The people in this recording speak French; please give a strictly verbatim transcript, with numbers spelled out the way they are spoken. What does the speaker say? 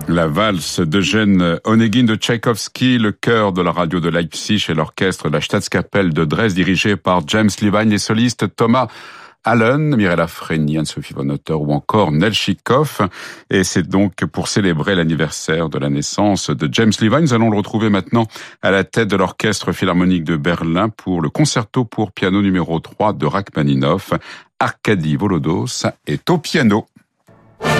La valse d'Eugène Onegin de Tchaïkovski, le chœur de la radio de Leipzig et l'orchestre de la Staatskapelle de Dresde dirigé par James Levine, les solistes Thomas Allen, Mirella Freni, Anne-Sophie von Otter ou encore Nel Chikoff. Et c'est donc pour célébrer l'anniversaire de la naissance de James Levine. Nous allons le retrouver maintenant à la tête de l'Orchestre Philharmonique de Berlin pour le concerto pour piano numéro trois de Rachmaninoff. Arkady Volodos est au piano.